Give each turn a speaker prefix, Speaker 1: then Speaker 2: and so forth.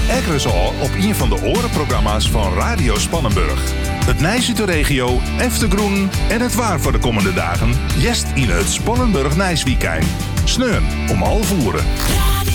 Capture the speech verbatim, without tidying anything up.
Speaker 1: Ekkers al op een van de orenprogramma's van Radio Spannenburg. Het Nijs uit de regio, Eftergroen en het waar voor de komende dagen. Jest in het Spannenburg Nijsweekend. Sneun om half uren.